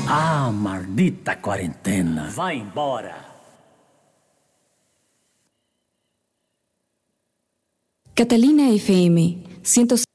Ah, maldita quarentena. Vai embora. Catalina FM 106.